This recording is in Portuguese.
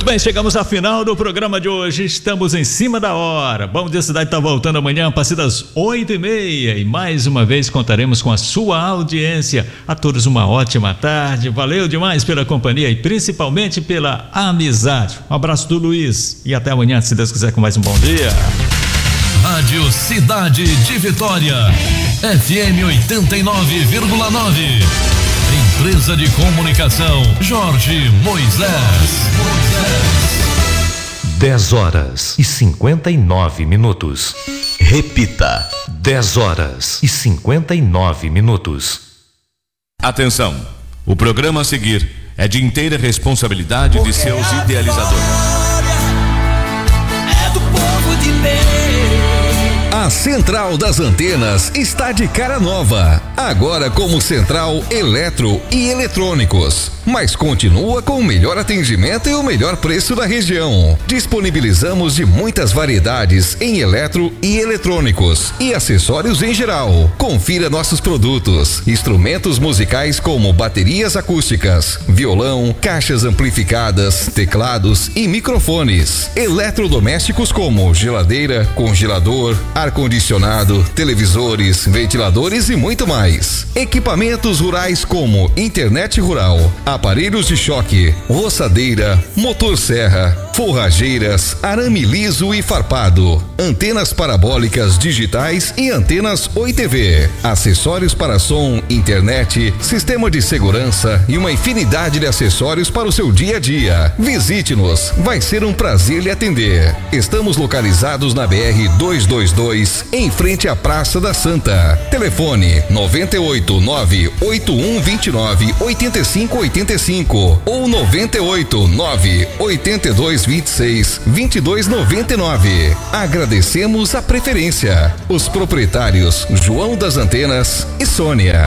bem, chegamos ao final do programa de hoje, estamos em cima da hora. Bom Dia Cidade está voltando amanhã a partir das 8h30 e mais uma vez contaremos com a sua audiência. A todos uma ótima tarde, valeu demais pela companhia e principalmente pela amizade. Um abraço do Luiz e até amanhã, se Deus quiser, com mais um bom dia. Rádio Cidade de Vitória, FM 89,9. Empresa de Comunicação Jorge Moisés. 10h59. Repita: 10h59. Atenção, o programa a seguir é de inteira responsabilidade de seus idealizadores. É do povo de bem. A Central das Antenas está de cara nova, agora como Central Eletro e Eletrônicos, mas continua com o melhor atendimento e o melhor preço da região. Disponibilizamos de muitas variedades em eletro e eletrônicos e acessórios em geral. Confira nossos produtos: instrumentos musicais como baterias acústicas, violão, caixas amplificadas, teclados e microfones. Eletrodomésticos como geladeira, congelador, ar-condicionado, televisores, ventiladores e muito mais. Equipamentos rurais como internet rural, aparelhos de choque, roçadeira, motosserra, forrageiras, arame liso e farpado, antenas parabólicas digitais e antenas Oi TV, acessórios para som, internet, sistema de segurança e uma infinidade de acessórios para o seu dia a dia. Visite-nos, vai ser um prazer lhe atender. Estamos localizados na BR 222, em frente à Praça da Santa. Telefone 98 98129 8585 ou 98 982 26 2299. Agradecemos a preferência. Os proprietários João das Antenas e Sônia.